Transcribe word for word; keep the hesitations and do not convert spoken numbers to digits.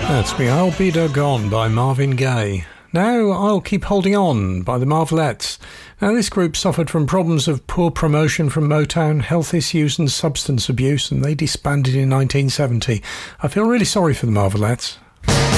That's Me I'll Be Gone by Marvin Gaye. Now I'll Keep Holding On by the Marvelettes. Now this group suffered from problems of poor promotion from Motown, health issues and substance abuse, and they disbanded in nineteen seventy. I feel really sorry for the Marvelettes.